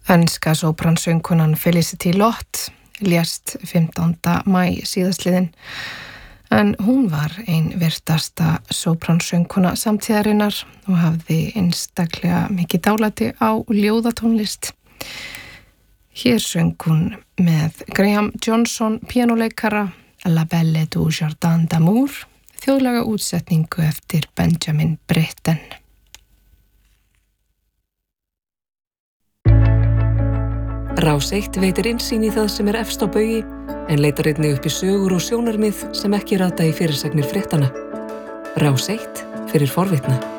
Enska sópransöngkonan Felicity Lott lést 15. maí síðastliðinn, en hún var ein virtasta sópransöngkona samtíðarinnar og hafði einstaklega mikið dálæti á ljóðatónlist. Hér söng hún með Graham Johnson píanóleikara La Belle du Jardin d'Amour, þjóðlaga útsetningu eftir Benjamin Britten. Rás 1 veitir innsýn í það sem efst á baugi, en leitar einnig upp í sögur og sjónarmið sem ekki rata í fyrirsagnir fréttanna. Rás 1 fyrir forvitna.